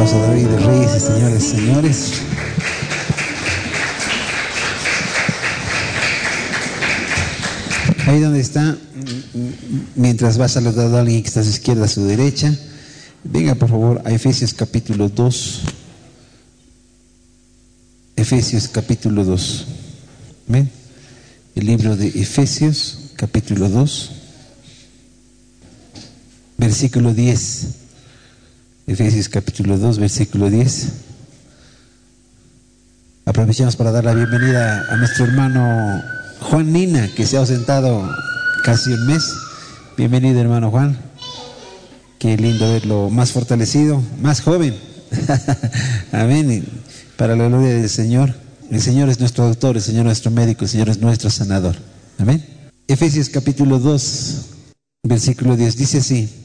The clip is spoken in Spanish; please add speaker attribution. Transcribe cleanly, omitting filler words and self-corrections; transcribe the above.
Speaker 1: aplauso a David de Reyes y señores, señores. Ahí donde está, mientras va saludando a alguien que está a su izquierda, a su derecha, venga por favor a Efesios capítulo 2. Efesios capítulo 2. ¿Ven? El libro de Efesios capítulo 2, versículo 10. Efesios capítulo 2, versículo 10. Aprovechamos para dar la bienvenida a nuestro hermano Juan Nina, que se ha ausentado casi un mes. Bienvenido, hermano Juan. Qué lindo verlo más fortalecido, más joven. Amén. Y para la gloria del Señor. El Señor es nuestro doctor, el Señor es nuestro médico, el Señor es nuestro sanador. Amén. Efesios capítulo 2, versículo 10. Dice así: